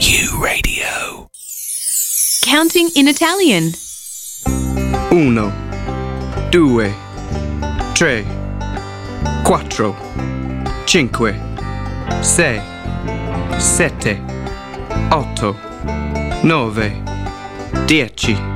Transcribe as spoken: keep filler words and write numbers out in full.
You Radio. Counting in Italian. Uno, due, tre, quattro, cinque, sei, sette, otto, nove, dieci.